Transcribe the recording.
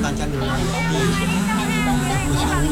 大家留言，第一，我想